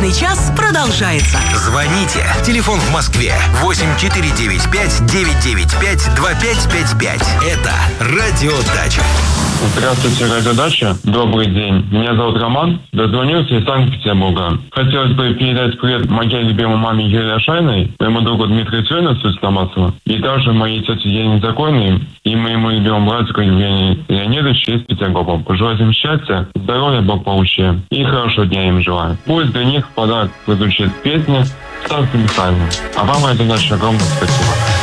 Солнечный час продолжается. Звоните. Телефон в Москве 8495-995-2555. Это «Радиодача». Здравствуйте, «Радиодача». Добрый день. Меня зовут Роман. Дозвонился из Санкт-Петербурга. Хотелось бы передать привет моей любимой маме Юлии Ашайной, моему другу Дмитрию Цоину с Томасова, и также моей тете Елене Законной и моему любимому братику Евгению Леонидовичу из Петергофа. Пожелать им счастья, здоровья, благополучия и хорошего дня им желаю. Пусть для них в подарок прозвучит песня Станция Михайловна. А вам, «Радиодача», огромное спасибо.